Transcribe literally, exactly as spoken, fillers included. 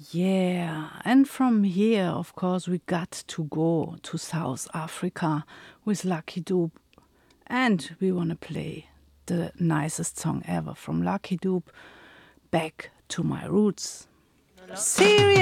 Yeah, and from here, of course, we got to go to South Africa with Lucky Dube. And we want to play the nicest song ever from Lucky Dube, Back to My Roots. Serious.